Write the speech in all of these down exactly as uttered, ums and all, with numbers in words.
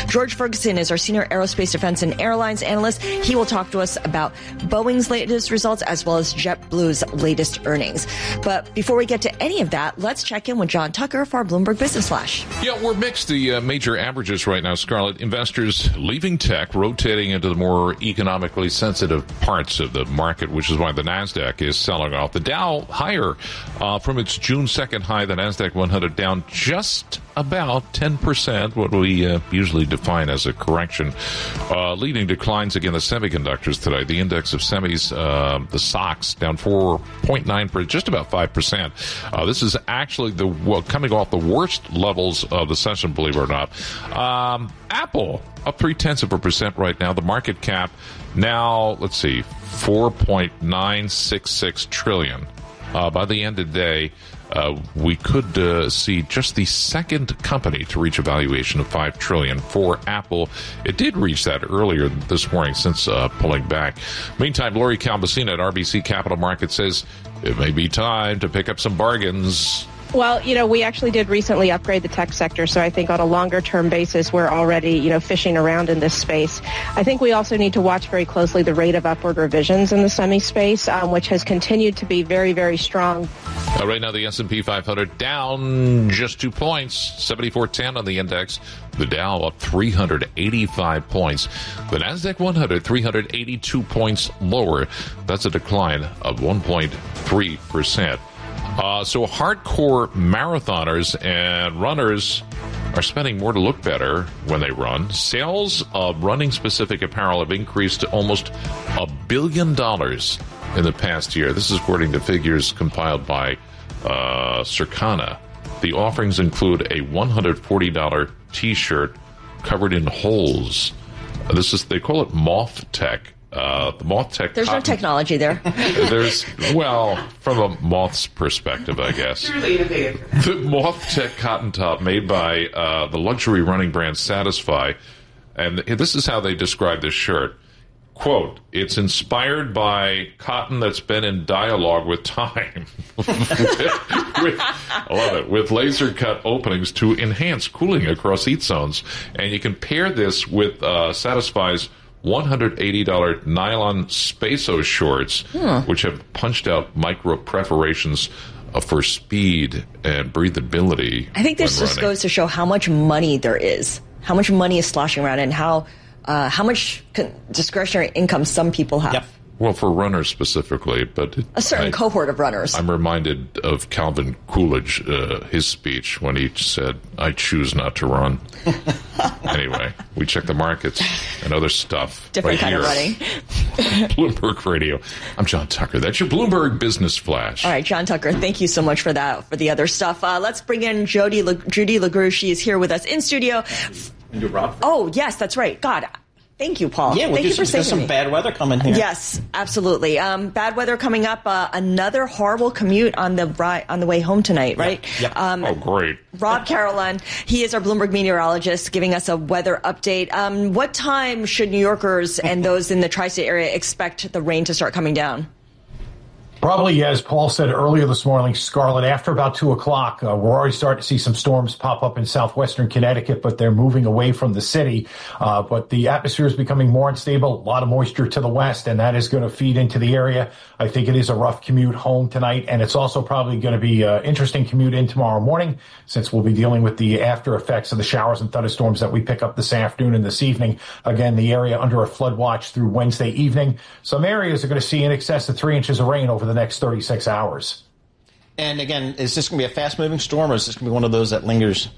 George Ferguson is our senior aerospace, defense, and airlines analyst. He will talk to us about Boeing's latest results as well as JetBlue's latest earnings. But before we get to any of that, let's check in with John Tucker for our Bloomberg Business Flash. Yeah, we're mixed. The uh, major averages right now, Scarlett. Investors leaving tech, rotating into the more economically sensitive parts of the market, which is why the NASDAQ is selling off. The Dow higher uh, from its June second high. The NASDAQ one hundred down just about ten percent, what we uh, usually define as a correction. Uh, leading declines again, the semiconductors today. The index of semis, uh, the S O X, down four point nine percent, just about five percent. Uh, this is actually the well, coming off the worst levels of the session, believe it or not. Um, Apple, up three-tenths of a percent right now. The market cap now, let's see, four point nine six six trillion. Uh, by the end of the day, Uh, we could uh, see just the second company to reach a valuation of five trillion dollars for Apple. It did reach that earlier this morning since uh, pulling back. Meantime, Lori Calvasina at R B C Capital Markets says it may be time to pick up some bargains. Well, you know, we actually did recently upgrade the tech sector, so I think on a longer-term basis, we're already, you know, fishing around in this space. I think we also need to watch very closely the rate of upward revisions in the semi space, um, which has continued to be very, very strong. Uh, right now, the S and P five hundred down just two points, seventy-four ten on the index. The Dow up three hundred eighty-five points. The NASDAQ one hundred, three hundred eighty-two points lower. That's a decline of one point three percent. Uh, so hardcore marathoners and runners are spending more to look better when they run. Sales of running-specific apparel have increased to almost a billion dollars in the past year. This is according to figures compiled by uh, Circana. The offerings include a one hundred forty dollars T-shirt covered in holes. This is, they call it Moth Tech. Uh, the Moth Tech. There's cotton, no technology there. There's, well, from a moth's perspective, I guess. Truly innovative. The Moth Tech cotton top made by uh, the luxury running brand Satisfy. And this is how they describe this shirt. Quote, it's inspired by cotton that's been in dialogue with time. with, with, I love it. With laser cut openings to enhance cooling across heat zones. And you can pair this with uh, Satisfy's one hundred eighty dollars nylon Spaso shorts, hmm. which have punched out micro perforations uh, for speed and breathability. I think this just running. goes to show how much money there is, how much money is sloshing around, and how uh, how much con- discretionary income some people have. Yep. Well, for runners specifically, but it, a certain I, cohort of runners. I'm reminded of Calvin Coolidge, uh, his speech when he said, "I choose not to run." Anyway, we check the markets and other stuff. Different right kind here. of running. Bloomberg Radio. I'm John Tucker. That's your Bloomberg Business Flash. All right, John Tucker, thank you so much for that. For the other stuff, uh, let's bring in Jody Le- Judy LaGrue. She is here with us in studio. And you're Rob. Oh yes, that's right. God. Thank you, Paul. Yeah, Thank you for some, saving some me. bad weather coming here. Yes, absolutely. Um, bad weather coming up. Uh, another horrible commute on the ri- on the way home tonight, right? Yep. Yep. Um, oh, great. Rob Carolan, he is our Bloomberg meteorologist, giving us a weather update. Um, what time should New Yorkers and those in the tri-state area expect the rain to start coming down? Probably, as Paul said earlier this morning, Scarlett, after about two o'clock, uh, we're already starting to see some storms pop up in southwestern Connecticut, but they're moving away from the city. Uh, but the atmosphere is becoming more unstable, a lot of moisture to the west, and that is going to feed into the area. I think it is a rough commute home tonight, and it's also probably going to be an interesting commute in tomorrow morning, since we'll be dealing with the after effects of the showers and thunderstorms that we pick up this afternoon and this evening. Again, the area under a flood watch through Wednesday evening. Some areas are going to see in excess of three inches of rain over the next thirty-six hours. And again, is this going to be a fast-moving storm, or is this going to be one of those that lingers?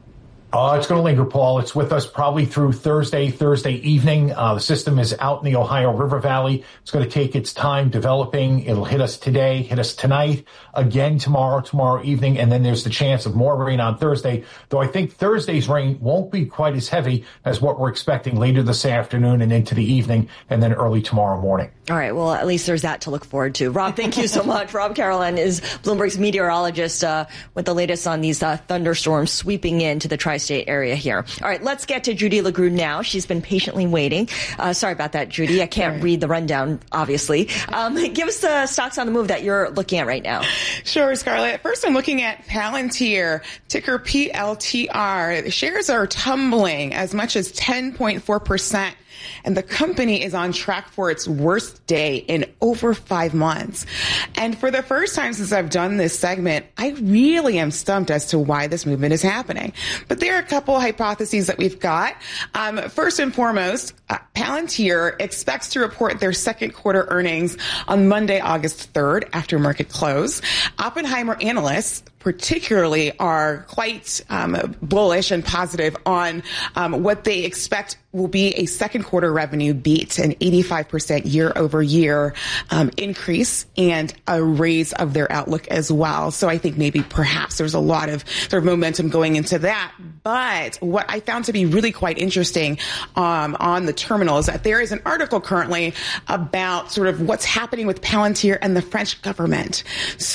Uh, it's going to linger, Paul. It's with us probably through Thursday, Thursday evening. Uh, the system is out in the Ohio River Valley. It's going to take its time developing. It'll hit us today, hit us tonight, again tomorrow, tomorrow evening, and then there's the chance of more rain on Thursday, though I think Thursday's rain won't be quite as heavy as what we're expecting later this afternoon and into the evening, and then early tomorrow morning. All right. Well, at least there's that to look forward to. Rob, thank you so much. Rob Carolan is Bloomberg's meteorologist uh, with the latest on these uh, thunderstorms sweeping into the tri tri-state area here. All right, let's get to Judy LeGroux now. She's been patiently waiting. Uh, sorry about that, Judy. I can't right. read the rundown, obviously. Um, give us the stocks on the move that you're looking at right now. Sure, Scarlett. First, I'm looking at Palantir, ticker P L T R. The shares are tumbling as much as ten point four percent. And the company is on track for its worst day in over five months. And for the first time since I've done this segment, I really am stumped as to why this movement is happening. But there are a couple hypotheses that we've got. Um, first and foremost, uh, Palantir expects to report their second quarter earnings on Monday, August third, after market close. Oppenheimer analysts particularly are quite um, bullish and positive on um, what they expect will be a second quarter revenue beat, an eighty-five percent year over year um, increase, and a raise of their outlook as well. So I think maybe perhaps there's a lot of sort of momentum going into that. But what I found to be really quite interesting um, on the terminal is that there is an article currently about sort of what's happening with Palantir and the French government.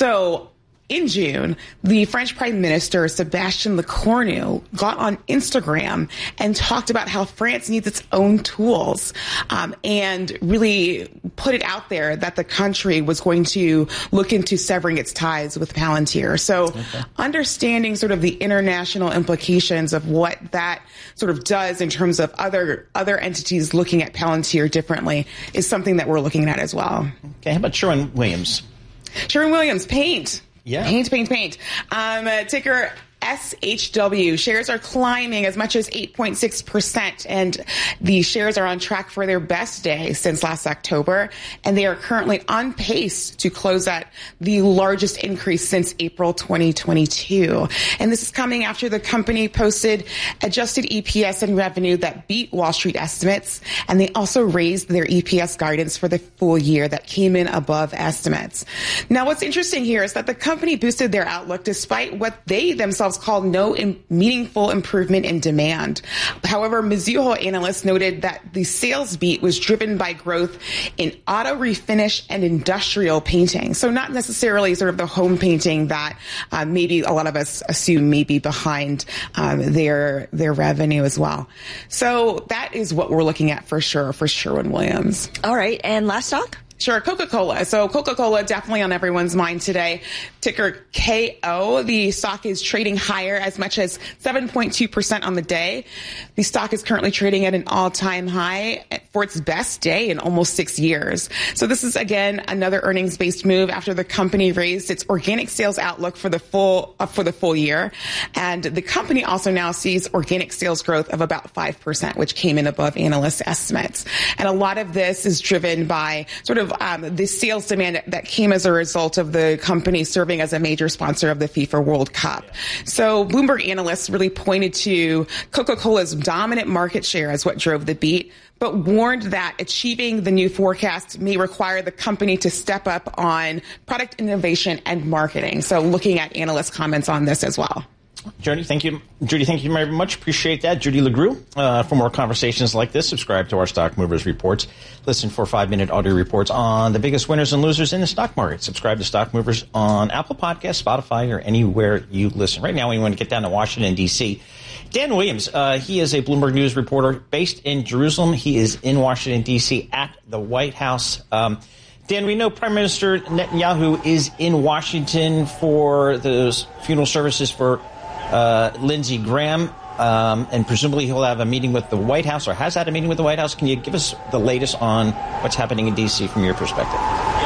So in June, the French Prime Minister, Sébastien Lecornu, got on Instagram and talked about how France needs its own tools um, and really put it out there that the country was going to look into severing its ties with Palantir. So okay. understanding sort of the international implications of what that sort of does in terms of other other entities looking at Palantir differently is something that we're looking at as well. Okay, how about Sherwin-Williams? Sherwin-Williams, paint. Yeah. Paint, paint, paint. Um, uh, ticker S H W. Shares are climbing as much as eight point six percent, and the shares are on track for their best day since last October, and they are currently on pace to close at the largest increase since April twenty twenty-two. And this is coming after the company posted adjusted E P S and revenue that beat Wall Street estimates, and they also raised their E P S guidance for the full year that came in above estimates. Now, what's interesting here is that the company boosted their outlook despite what they themselves called no im- meaningful improvement in demand. However, Mizuho analysts noted that the sales beat was driven by growth in auto refinish and industrial painting. So not necessarily sort of the home painting that uh, maybe a lot of us assume may be behind um, their their revenue as well. So that is what we're looking at for sure for Sherwin-Williams. All right. And last stock? Sure, Coca-Cola. So Coca-Cola definitely on everyone's mind today. Ticker K O. The stock is trading higher as much as seven point two percent on the day. The stock is currently trading at an all-time high for its best day in almost six years. So this is, again, another earnings-based move after the company raised its organic sales outlook for the full uh, for the full year. And the company also now sees organic sales growth of about five percent, which came in above analyst estimates. And a lot of this is driven by sort of Um, the sales demand that came as a result of the company serving as a major sponsor of the FIFA World Cup. So Bloomberg analysts really pointed to Coca-Cola's dominant market share as what drove the beat, but warned that achieving the new forecast may require the company to step up on product innovation and marketing. So looking at analyst comments on this as well. Judy, thank you. Judy, thank you very much. Appreciate that. Judy LeGroux. Uh, for more conversations like this, subscribe to our Stock Movers Reports. Listen for five-minute audio reports on the biggest winners and losers in the stock market. Subscribe to Stock Movers on Apple Podcasts, Spotify, or anywhere you listen. Right now, we want to get down to Washington, D C Dan Williams, uh, he is a Bloomberg News reporter based in Jerusalem. He is in Washington, D C at the White House. Um, Dan, we know Prime Minister Netanyahu is in Washington for the funeral services for Uh, Lindsey Graham, um, and presumably he'll have a meeting with the White House, or has had a meeting with the White House. Can you give us the latest on what's happening in D C from your perspective?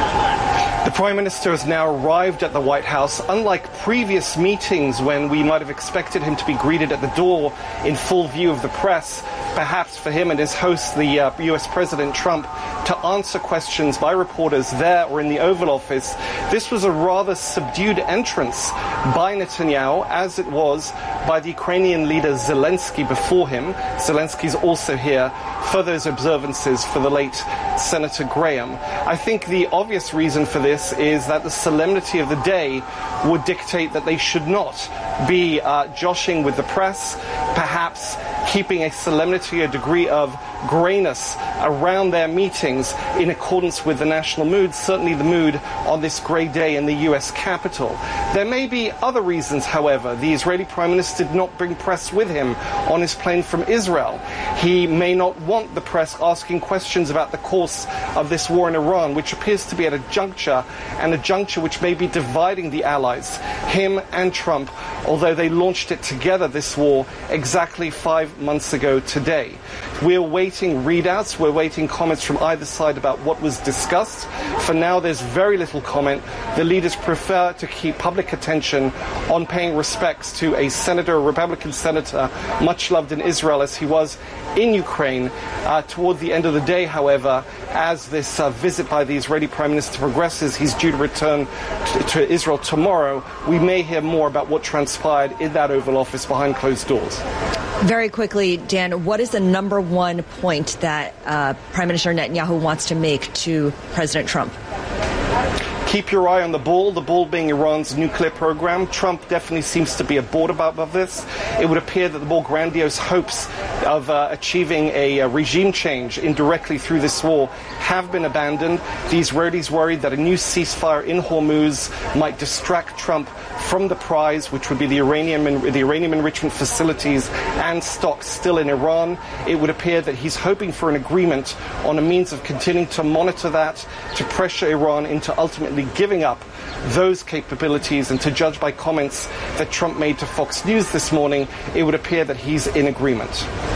The Prime Minister has now arrived at the White House. Unlike previous meetings when we might have expected him to be greeted at the door in full view of the press, perhaps for him and his host, the uh, U S President Trump, to answer questions by reporters there or in the Oval Office, this was a rather subdued entrance by Netanyahu, as it was by the Ukrainian leader Zelensky before him. Zelensky's also here for those observances for the late Senator Graham. I think the obvious reason for this is that the solemnity of the day would dictate that they should not be uh, joshing with the press, perhaps keeping a solemnity, a degree of grayness around their meetings in accordance with the national mood, certainly the mood on this grey day in the U S Capitol. There may be other reasons, however. The Israeli Prime Minister did not bring press with him on his plane from Israel. He may not want the press asking questions about the course of this war in Iran, which appears to be at a juncture, and a juncture which may be dividing the allies, him and Trump, although they launched it together, this war, exactly five months ago today. We're waiting readouts, we're waiting comments from either side about what was discussed. For now, there's very little comment. The leaders prefer to keep public attention on paying respects to a senator, a Republican senator, much loved in Israel as he was in Ukraine. Uh, toward the end of the day, however, as this uh, visit by the Israeli Prime Minister progresses, he's due to return to, to Israel tomorrow. We may hear more about what transpired in that Oval Office behind closed doors. Very quickly, Dan, what is the number one point that uh, Prime Minister Netanyahu wants to make to President Trump? Keep your eye on the ball, the ball being Iran's nuclear program. Trump definitely seems to be aboard about this. It would appear that the more grandiose hopes of uh, achieving a, a regime change indirectly through this war have been abandoned. The Israelis worried that a new ceasefire in Hormuz might distract Trump from the prize, which would be the uranium, the uranium enrichment facilities and stocks still in Iran. It would appear that he's hoping for an agreement on a means of continuing to monitor that, to pressure Iran into ultimately giving up those capabilities. And to judge by comments that Trump made to Fox News this morning, it would appear that he's in agreement.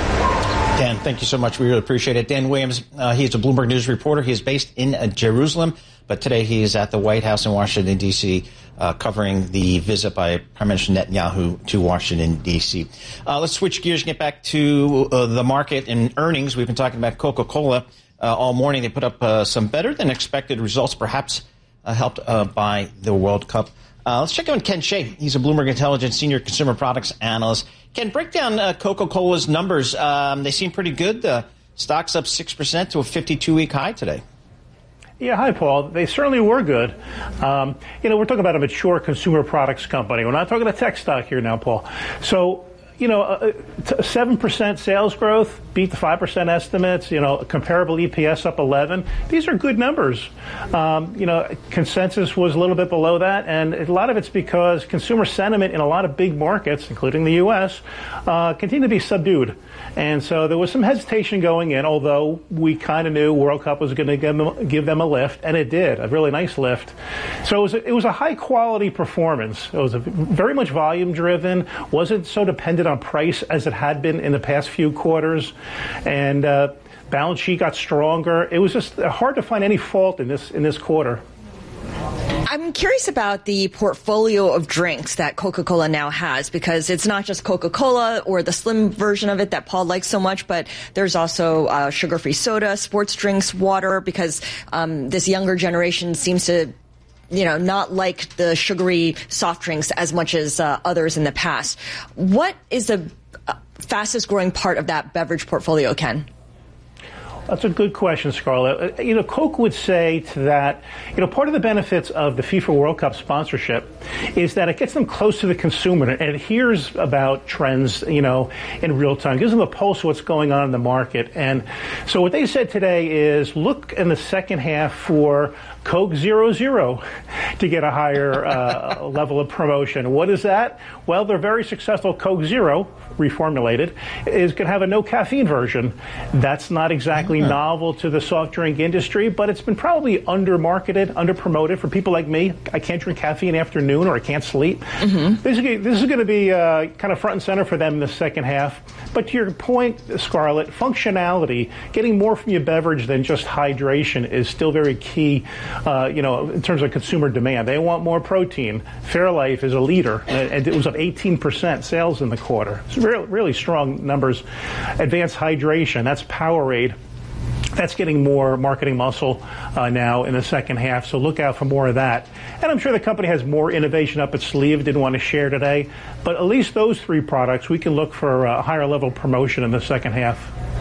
Dan, thank you so much. We really appreciate it. Dan Williams, uh, he is a Bloomberg News reporter. He is based in uh, Jerusalem, but today he is at the White House in Washington, D C, uh, covering the visit by Prime Minister Netanyahu to Washington, D C. Uh, let's switch gears and get back to uh, the market and earnings. We've been talking about Coca-Cola uh, all morning. They put up uh, some better than expected results, perhaps uh, helped uh, by the World Cup. Uh, let's check in with Ken Shea. He's a Bloomberg Intelligence Senior Consumer Products Analyst. Ken, break down uh, Coca-Cola's numbers. Um, they seem pretty good. The stock's up six percent to a fifty-two week high today. Yeah, hi, Paul. They certainly were good. Um, you know, we're talking about a mature consumer products company. We're not talking a tech stock here now, Paul. So, you know, uh, t- seven percent sales growth, beat the five percent estimates, you know, comparable E P S up eleven. These are good numbers. Um, you know, consensus was a little bit below that, and a lot of it's because consumer sentiment in a lot of big markets, including the U S, uh, continue to be subdued. And so there was some hesitation going in, although we kind of knew World Cup was going to give them, give them a lift, and it did, a really nice lift. So it was a, it was a high-quality performance. It was a very much volume-driven, wasn't so dependent on price as it had been in the past few quarters, and uh, balance sheet got stronger. It was just hard to find any fault in this in this quarter. I'm curious about the portfolio of drinks that Coca-Cola now has, because it's not just Coca-Cola or the slim version of it that Paul likes so much, but there's also uh, sugar-free soda, sports drinks, water, because um, this younger generation seems to, you know, not like the sugary soft drinks as much as uh, others in the past. What is the uh, fastest growing part of that beverage portfolio, Ken? That's a good question, Scarlett. Uh, you know, Coke would say to that, you know, part of the benefits of the FIFA World Cup sponsorship is that it gets them close to the consumer and it hears about trends, you know, in real time, gives them a pulse of what's going on in the market. And so what they said today is look in the second half for Coke Zero Zero to get a higher uh, level of promotion. What is that? Well, their very successful Coke Zero, reformulated, is going to have a no caffeine version. That's not exactly mm-hmm. novel to the soft drink industry, but it's been probably under marketed, under promoted for people like me. I can't drink caffeine after noon or I can't sleep. Mm-hmm. This is, this is going to be uh, kind of front and center for them in the second half. But to your point, Scarlett, functionality, getting more from your beverage than just hydration is still very key. Uh, you know, in terms of consumer demand. They want more protein. Fairlife is a leader, and it was up eighteen percent sales in the quarter. It's really, really strong numbers. Advanced hydration, that's Powerade. That's getting more marketing muscle uh, now in the second half, so look out for more of that. And I'm sure the company has more innovation up its sleeve, didn't want to share today. But at least those three products, we can look for a higher level promotion in the second half.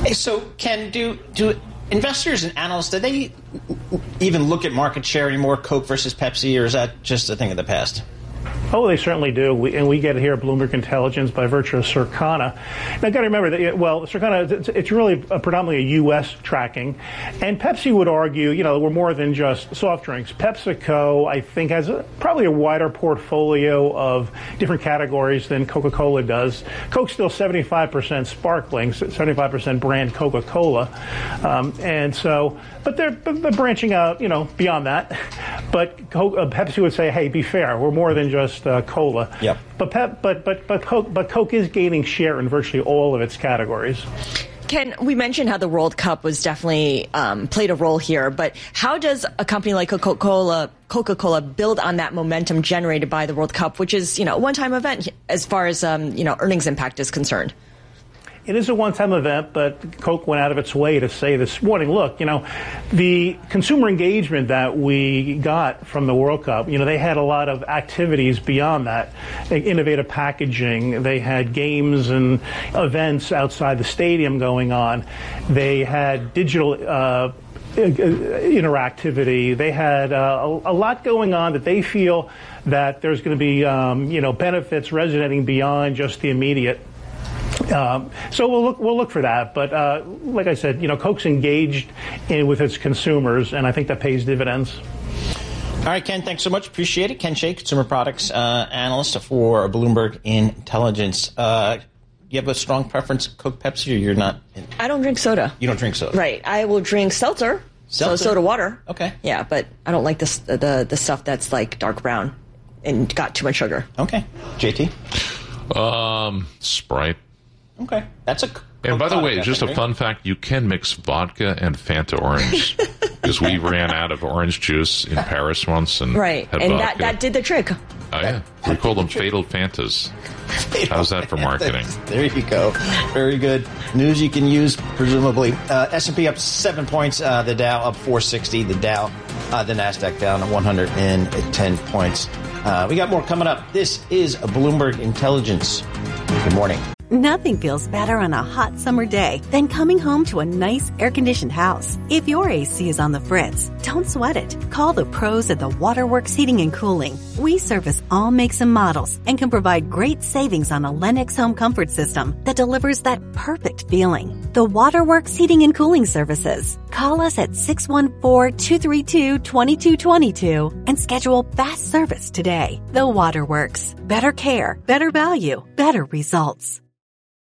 Hey, so Ken, do do investors and analysts, do they even look at market share anymore, Coke versus Pepsi, or is that just a thing of the past? Oh, they certainly do, we, and we get it here at Bloomberg Intelligence by virtue of Circana. Now, got to remember that, well, Circana, it's, it's really a, predominantly a U S tracking, and Pepsi would argue, you know, we're more than just soft drinks. PepsiCo, I think, has a, probably a wider portfolio of different categories than Coca-Cola does. Coke's still seventy-five percent sparkling, seventy-five percent brand Coca-Cola, um, and so, but they're, they're branching out, you know, beyond that. But Coke, uh, Pepsi would say, hey, be fair, we're more than just Uh, cola. Yep. But Pep, but but but Coke, but Coke is gaining share in virtually all of its categories. Ken, we mentioned how the World Cup was definitely um, played a role here, but how does a company like Coca-Cola Coca-Cola build on that momentum generated by the World Cup, which is, you know, a one-time event as far as um, you know, earnings impact is concerned? It is a one-time event, but Coke went out of its way to say this morning, look, you know, the consumer engagement that we got from the World Cup, you know, they had a lot of activities beyond that, innovative packaging. They had games and events outside the stadium going on. They had digital uh, interactivity. They had uh, a, a lot going on that they feel that there's going to be, um, you know, benefits resonating beyond just the immediate. Um, so we'll look, we'll look for that. But uh, like I said, you know, Coke's engaged in, with its consumers, and I think that pays dividends. All right, Ken, thanks so much. Appreciate it. Ken Shea, consumer products uh, analyst for Bloomberg Intelligence. Uh, you have a strong preference, Coke, Pepsi, or you're not? In- I don't drink soda. You don't drink soda? Right. I will drink seltzer, seltzer? so soda water. Okay. Yeah, but I don't like this, the the stuff that's like dark brown and got too much sugar. Okay. J T? Um, Sprite. Okay. That's a... And by the way, product, just a fun fact, you can mix vodka and Fanta orange. Because we ran out of orange juice in Paris once and right. had and vodka. that, that did the trick. Oh, yeah. We call them Fatal Fantas. How's that for marketing? There you go. Very good. News you can use, presumably. Uh, S and P up seven points. Uh, the Dow up four sixty. The Dow, uh, the NASDAQ down one hundred ten points. Uh, we got more coming up. This is Bloomberg Intelligence. Good morning. Nothing feels better on a hot summer day than coming home to a nice air-conditioned house. If your A C is on the fritz, don't sweat it. Call the pros at the Waterworks Heating and Cooling. We service all makes and models and can provide great savings on a Lennox home comfort system that delivers that perfect feeling. The Waterworks Heating and Cooling Services. Call us at six one four, two three two, two two two two and schedule fast service today. The Waterworks. Better care, better value, better results.